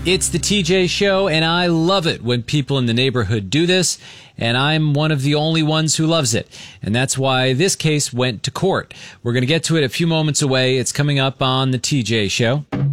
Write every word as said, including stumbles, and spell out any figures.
It's the T J Show, and I love it when people in the neighborhood do this, and I'm one of the only ones who loves it. And that's why this case went to court. We're going to get to it a few moments away. It's coming up on the T J Show.